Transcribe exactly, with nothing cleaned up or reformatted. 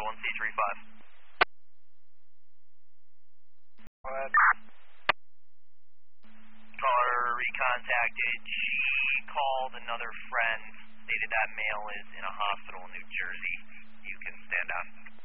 one C three five. Go ahead. Caller recontacted. She called another friend, stated that male is in a hospital in New Jersey. You can stand down.